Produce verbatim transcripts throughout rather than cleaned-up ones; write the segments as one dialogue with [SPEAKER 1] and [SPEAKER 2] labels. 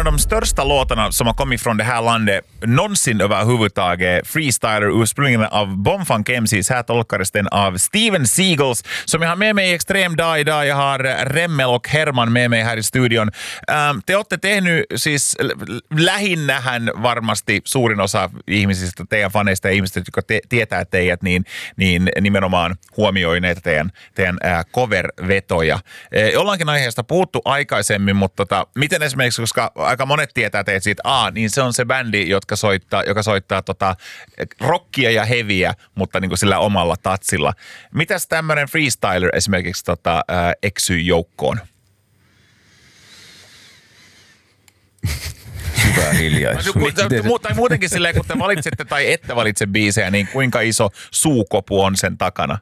[SPEAKER 1] av de största låtarna som har kommit från det här landet någonsin överhuvudtaget. Freestyler ursprungligen av Bomfunk M Cs. Här tolkades den av Steven Seagals som jag har med mig i extrem dag idag. Jag har Remmel och Herman med mig här i studion. Ähm, te olette tehnyt siis lähinnähän varmasti suurin osa ihmisistä, teidän faneista ja ihmisistä, jotka te- tietää teidät, niin, niin nimenomaan huomioi näitä teidän, teidän äh, cover-vetoja. E, jollainkin aiheesta puhuttu aikaisemmin, mutta tota, miten esimerkiksi, koska aika monet tietää teitä siitä, aa, niin se on se bändi, jotka soittaa, joka soittaa tota, rockia ja heviä, mutta niin kuin sillä omalla tatsilla. Mitäs tämmöinen freestyler esimerkiksi tota, äh, eksyy joukkoon?
[SPEAKER 2] Hyvä hiljaisuus.
[SPEAKER 1] Tai muutenkin silleen, kun te valitsette tai ette valitse biisejä, niin kuinka iso suukopu on sen takana?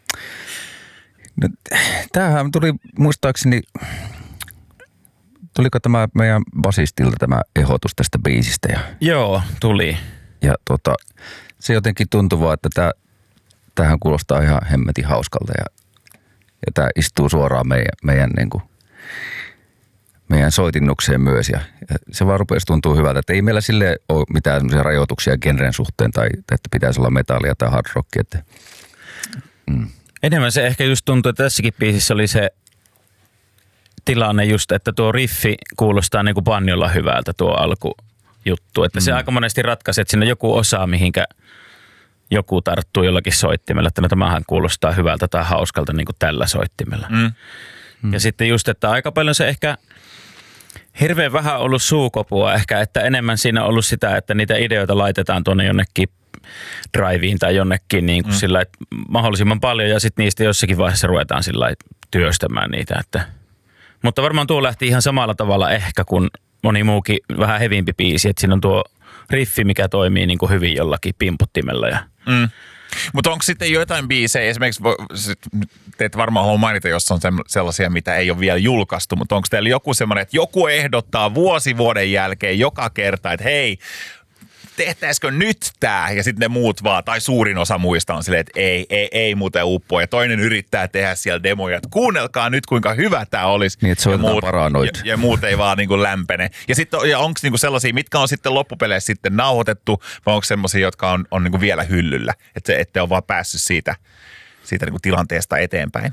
[SPEAKER 2] No, tämähän tuli muistaakseni, tuliko tämä meidän basistilta tämä ehdotus tästä biisistä? Ja,
[SPEAKER 3] Joo, tuli.
[SPEAKER 2] Ja tota, se jotenkin tuntuu vaan, että tämä, tämähän kuulostaa ihan hemmetin hauskalta ja, ja tämä istuu suoraan meidän, meidän, niin kuin, meidän soitinnukseen myös. Ja, ja se vaan rupesi tuntuu hyvältä, että ei meillä sille ole mitään rajoituksia genren suhteen tai että pitäisi olla metallia tai hard rockia. Että, mm.
[SPEAKER 3] Enemmän se ehkä just tuntuu, että tässäkin biisissä oli se tilanne just, että tuo riffi kuulostaa niin kuin banjolla hyvältä tuo alkujuttu. Että mm. se aika monesti ratkaisee, että siinä on joku osa, mihinkä joku tarttuu jollakin soittimella, että no tämähän kuulostaa hyvältä tai hauskalta niin kuin tällä soittimella. Mm. Mm. Ja sitten just, että aika paljon se ehkä hirveän vähän ollut suukopua ehkä, että enemmän siinä on ollut sitä, että niitä ideoita laitetaan tuonne jonnekin driveen tai jonnekin niin kuin mm. sillä, että mahdollisimman paljon ja sitten niistä jossakin vaiheessa ruvetaan sillä työstämään niitä. Että. Mutta varmaan tuo lähti ihan samalla tavalla ehkä kuin moni muukin vähän hevimpi biisi, että siinä on tuo riffi, mikä toimii niin kuin hyvin jollakin pimputtimella. Ja.
[SPEAKER 1] Mm. Mutta onko sitten jotain biisejä, esimerkiksi te et varmaan halua mainita, jos on sellaisia, mitä ei ole vielä julkaistu, mutta onko teillä joku semmoinen, että joku ehdottaa vuosi vuoden jälkeen joka kerta, että hei, tehtäisikö nyt tää? Ja sitten ne muut vaan, tai suurin osa muista on silleen, että ei, ei, ei muuten uppoa. Ja toinen yrittää tehdä siellä demoja, että kuunnelkaa nyt, kuinka hyvä tää olisi.
[SPEAKER 2] Niin, että soitetaan paranoit.
[SPEAKER 1] Ja, ja muut ei vaan niinku lämpene. Ja sitten ja onko niinku sellaisia, mitkä on sitten loppupeleissä sitten nauhoitettu, vai onko sellaisia, jotka on, on niinku vielä hyllyllä? Että ette ole vaan päässyt siitä, siitä niinku tilanteesta eteenpäin.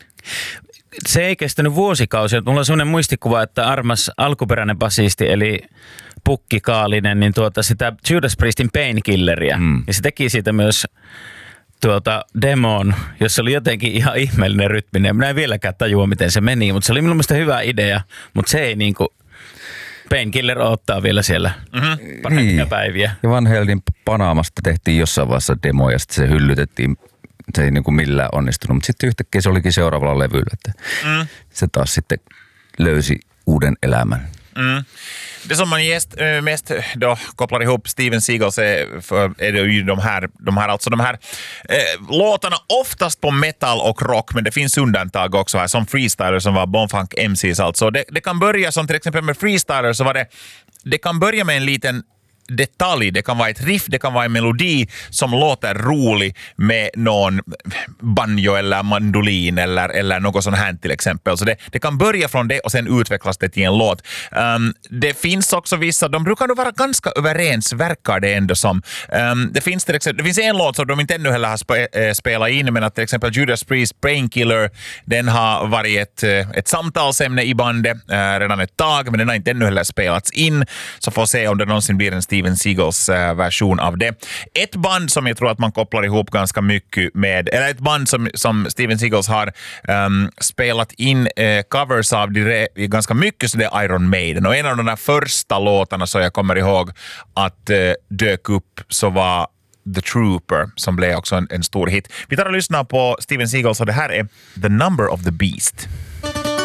[SPEAKER 3] Se ei kestänyt vuosikausia. Mulla on sellainen muistikuva, että armas alkuperäinen basisti, eli Pukki Kaalinen, niin tuota sitä Judas Priestin Painkilleria. Mm. Ja se teki siitä myös tuota demon, jossa oli jotenkin ihan ihmeellinen rytminen. Minä en vieläkään tajua, miten se meni, mutta se oli minun mielestä hyvä idea. Mutta se ei niinku, Painkiller ottaa vielä siellä mm-hmm. parempia niin. päiviä.
[SPEAKER 2] Ja Van Halenin Panamasta tehtiin jossain vaiheessa demo ja sitten se hyllytettiin. Se ei niinku millään onnistunut, mutta sitten yhtäkkiä se olikin seuraavalla levyllä. Että mm. se taas sitten löysi uuden elämän.
[SPEAKER 1] Mm. Det som man gäst, äh, mest då kopplar ihop Steven Seagals är, för, är det ju de här, de här, alltså de här äh, låtarna oftast på metal och rock, men det finns undantag också här som freestyler som var Bomfunk M Cs alltså. Det, det kan börja som till exempel med freestyler så var det, det kan börja med en liten detalj, det kan vara ett riff, det kan vara en melodi som låter rolig med någon banjo eller mandolin eller, eller något sånt här till exempel. Så det, det kan börja från det och sen utvecklas det till en låt. Um, det finns också vissa, de brukar nog vara ganska överens, verkar det ändå som. Um, det, finns till exempel, det finns en låt som de inte ännu heller har spe, äh, spelat in, men att till exempel Judas Priest Painkiller, den har varit ett, ett samtalsämne i bandet äh, redan ett tag, men den har inte ännu heller spelats in. Så får se om det någonsin blir en Steven Seagals äh, version av det. Ett band som jag tror att man kopplar ihop ganska mycket med, eller ett band som, som Steven Seagals har ähm, spelat in äh, covers av det ganska mycket, så det är Iron Maiden. Och en av de där första låtarna så jag kommer ihåg att äh, dök upp så var The Trooper, som blev också en, en stor hit. Vi tar och lyssnar på Steven Seagals och det här är The Number of the Beast.